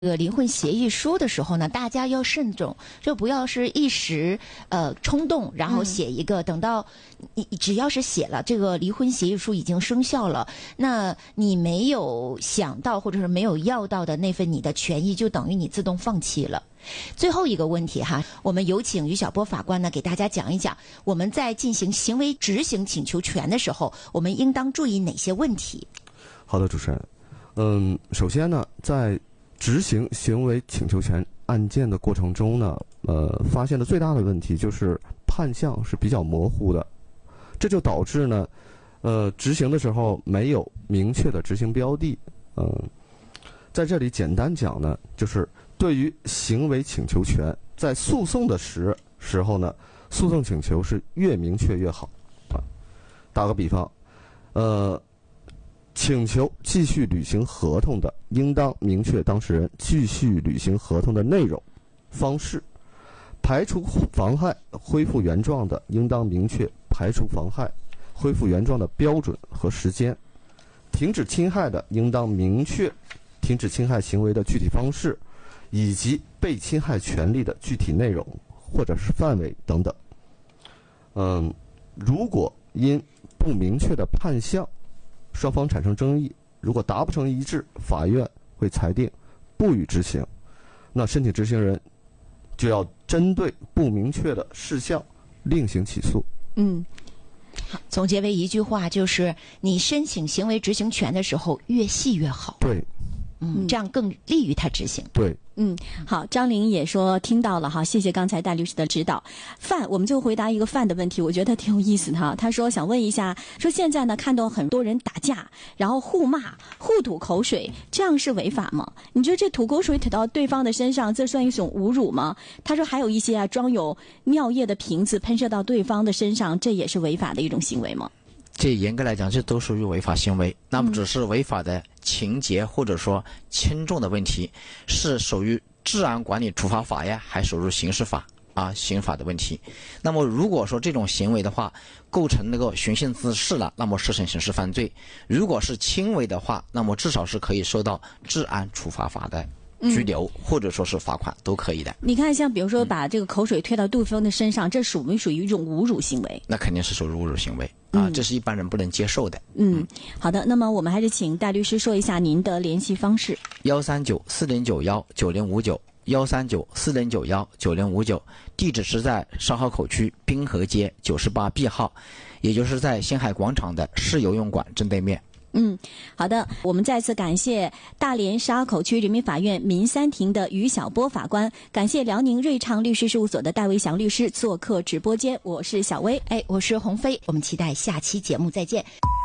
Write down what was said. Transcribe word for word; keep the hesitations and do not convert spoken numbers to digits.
这个离婚协议书的时候呢，大家要慎重，就不要是一时呃冲动，然后写一个，嗯、等到你只要是写了这个离婚协议书已经生效了，那你没有想到或者是没有要到的那份你的权益，就等于你自动放弃了。最后一个问题哈，我们有请于晓波法官呢给大家讲一讲，我们在进行行为执行请求权的时候，我们应当注意哪些问题？ 好的，主持人，嗯，首先呢，在执行行为请求权案件的过程中呢，呃，发现的最大的问题就是判项是比较模糊的，这就导致呢，呃，执行的时候没有明确的执行标的。嗯、呃，在这里简单讲呢，就是对于行为请求权，在诉讼的时时候呢，诉讼请求是越明确越好。啊，打个比方，呃。请求继续履行合同的，应当明确当事人继续履行合同的内容、方式；排除妨害、恢复原状的，应当明确排除妨害、恢复原状的标准和时间；停止侵害的，应当明确停止侵害行为的具体方式，以及被侵害权利的具体内容或者是范围等等。嗯，如果因不明确的判项，双方产生争议，如果达不成一致，法院会裁定不予执行，那申请执行人就要针对不明确的事项另行起诉。 嗯，总结为一句话，就是你申请行为执行权的时候，越细越好。 对， 嗯，这样更利于他执行。 对。 嗯，好，张玲也说听到了哈，谢谢刚才戴律师的指导。范，我们就回答一个范的问题，我觉得挺有意思的哈。他说想问一下，说现在呢看到很多人打架，然后互骂、互吐口水，这样是违法吗？你觉得这吐口水吐到对方的身上，这算一种侮辱吗？他说还有一些啊装有尿液的瓶子喷射到对方的身上，这也是违法的一种行为吗？ 这严格来讲，这都属于违法行为。那么只是违法的情节或者说轻重的问题，是属于治安管理处罚法呀，还属于刑事法啊刑法的问题。那么如果说这种行为的话构成那个寻衅滋事了，那么构成刑事犯罪；如果是轻微的话，那么至少是可以受到治安处罚法的拘留、嗯、或者说是罚款都可以的。 你看像比如说把这个口水推到对方的身上、嗯、这属不属于一种侮辱行为？那肯定是属于侮辱行为啊、嗯，这是一般人不能接受的。 嗯，好的，那么我们还是请戴律师说一下您的联系方式。 幺三九四零九幺九零五九，幺三九四零九幺九零五九，地址是在烧烤口区滨河街九十八 B 号，也就是在星海广场的市游泳馆正对面。 嗯，好的，我们再次感谢大连沙口区人民法院民三庭的于晓波法官，感谢辽宁瑞畅律师事务所的戴维祥律师做客直播间。我是小薇， 哎，我是鸿飞，我们期待下期节目再见。